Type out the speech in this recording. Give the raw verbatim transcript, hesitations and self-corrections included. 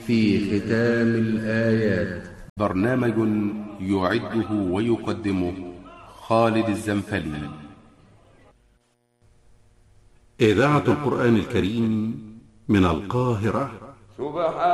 في ختام الآيات. برنامج يعده ويقدمه خالد الزنفلي. إذاعة القرآن الكريم من القاهرة.